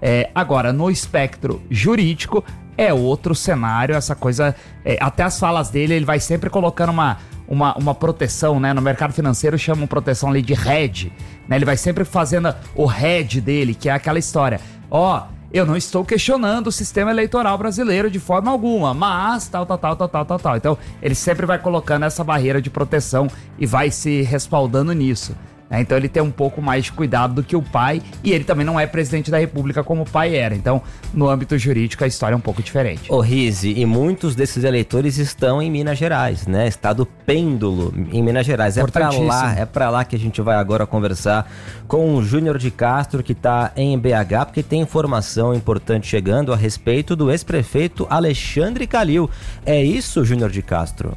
Agora, no espectro jurídico, é outro cenário, essa coisa... até as falas dele, ele vai sempre colocando uma proteção, né? No mercado financeiro chamam proteção ali de hedge, né? Ele vai sempre fazendo o hedge dele, que é aquela história. Eu não estou questionando o sistema eleitoral brasileiro de forma alguma, mas tal. Então, ele sempre vai colocando essa barreira de proteção e vai se respaldando nisso. Então ele tem um pouco mais de cuidado do que o pai, e ele também não é presidente da República como o pai era. Então, no âmbito jurídico, a história é um pouco diferente. Ô Rizzi, e muitos desses eleitores estão em Minas Gerais, né? Estado Pêndulo, em Minas Gerais. É pra lá que a gente vai agora conversar com o Júnior de Castro, que está em BH, porque tem informação importante chegando a respeito do ex-prefeito Alexandre Calil. É isso, Júnior de Castro?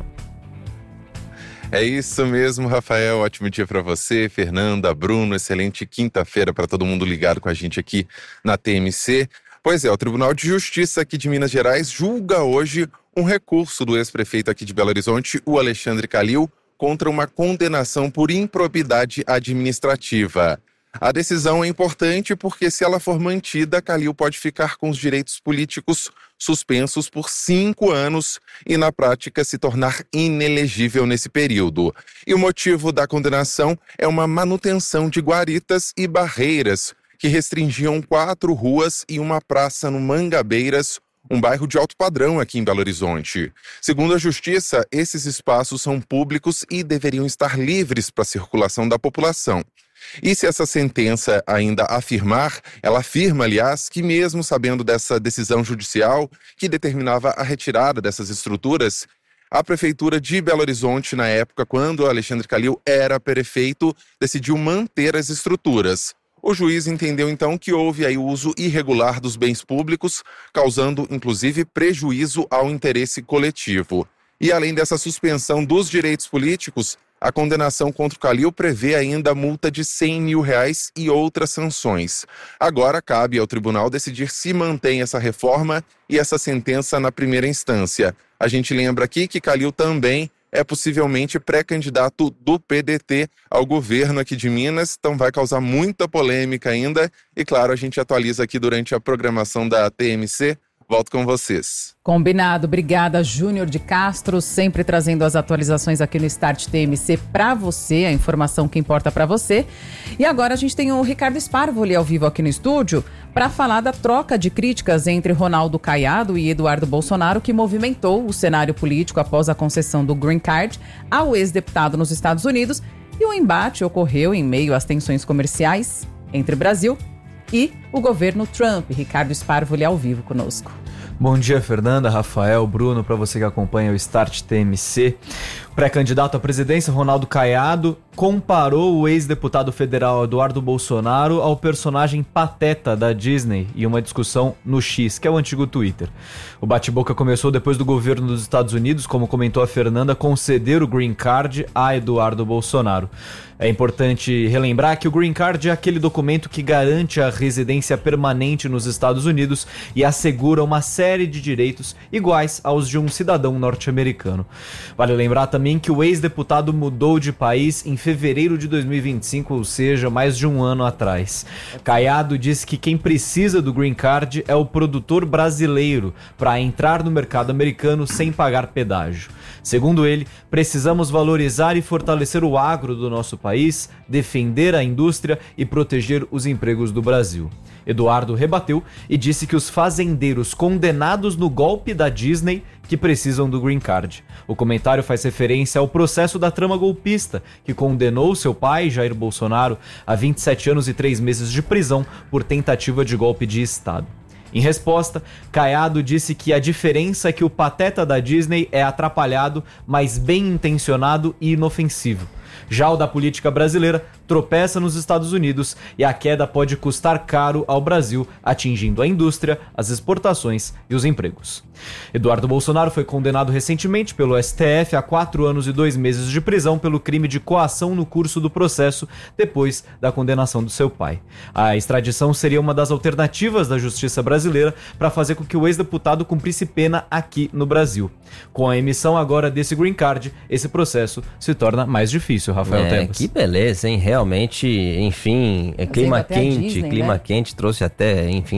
É isso mesmo, Rafael. Ótimo dia para você, Fernanda, Bruno. Excelente quinta-feira para todo mundo ligado com a gente aqui na TMC. Pois é, o Tribunal de Justiça aqui de Minas Gerais julga hoje um recurso do ex-prefeito aqui de Belo Horizonte, o Alexandre Calil, contra uma condenação por improbidade administrativa. A decisão é importante porque, se ela for mantida, Calil pode ficar com os direitos políticos suspensos por 5 anos e, na prática, se tornar inelegível nesse período. E o motivo da condenação é uma manutenção de guaritas e barreiras que restringiam 4 ruas e uma praça no Mangabeiras, um bairro de alto padrão aqui em Belo Horizonte. Segundo a Justiça, esses espaços são públicos e deveriam estar livres para a circulação da população. E se essa sentença ainda afirmar, ela afirma, aliás, que mesmo sabendo dessa decisão judicial que determinava a retirada dessas estruturas, a Prefeitura de Belo Horizonte, na época, quando Alexandre Calil era prefeito, decidiu manter as estruturas. O juiz entendeu, então, que houve aí o uso irregular dos bens públicos, causando, inclusive, prejuízo ao interesse coletivo. E, além dessa suspensão dos direitos políticos, a condenação contra o Calil prevê ainda multa de R$100 mil e outras sanções. Agora cabe ao tribunal decidir se mantém essa reforma e essa sentença na primeira instância. A gente lembra aqui que Calil também é possivelmente pré-candidato do PDT ao governo aqui de Minas, então vai causar muita polêmica ainda. E claro, a gente atualiza aqui durante a programação da TMC. Volto com vocês. Combinado. Obrigada, Júnior de Castro, sempre trazendo as atualizações aqui no Start TMC para você, a informação que importa para você. E agora a gente tem o Ricardo Sparvoli ao vivo aqui no estúdio para falar da troca de críticas entre Ronaldo Caiado e Eduardo Bolsonaro, que movimentou o cenário político após a concessão do Green Card ao ex-deputado nos Estados Unidos. E o embate ocorreu em meio às tensões comerciais entre o Brasil e o governo Trump. Ricardo Sparvoli ao vivo conosco. Bom dia, Fernanda, Rafael, Bruno, para você que acompanha o Start TMC. Pré-candidato à presidência, Ronaldo Caiado, comparou o ex-deputado federal Eduardo Bolsonaro ao personagem Pateta da Disney em uma discussão no X, que é o antigo Twitter. O bate-boca começou depois do governo dos Estados Unidos, como comentou a Fernanda, conceder o Green Card a Eduardo Bolsonaro. É importante relembrar que o Green Card é aquele documento que garante a residência permanente nos Estados Unidos e assegura uma série de direitos iguais aos de um cidadão norte-americano. Vale lembrar também que o ex-deputado mudou de país em fevereiro de 2025, ou seja, mais de um ano atrás. Caiado disse que quem precisa do Green Card é o produtor brasileiro para entrar no mercado americano sem pagar pedágio. Segundo ele, precisamos valorizar e fortalecer o agro do nosso país, defender a indústria e proteger os empregos do Brasil. Eduardo rebateu e disse que os fazendeiros condenados no golpe da Disney que precisam do Green Card. O comentário faz referência ao processo da trama golpista, que condenou seu pai, Jair Bolsonaro, a 27 anos e 3 meses de prisão por tentativa de golpe de Estado. Em resposta, Caiado disse que a diferença é que o pateta da Disney é atrapalhado, mas bem intencionado e inofensivo. Já o da política brasileira tropeça nos Estados Unidos e a queda pode custar caro ao Brasil, atingindo a indústria, as exportações e os empregos. Eduardo Bolsonaro foi condenado recentemente pelo STF a 4 anos e 2 meses de prisão pelo crime de coação no curso do processo, depois da condenação do seu pai. A extradição seria uma das alternativas da justiça brasileira para fazer com que o ex-deputado cumprisse pena aqui no Brasil. Com a emissão agora desse Green Card, esse processo se torna mais difícil, Rafael Tebas. Que beleza, hein? Realmente, enfim, clima quente, Disney, clima né? quente trouxe até, enfim,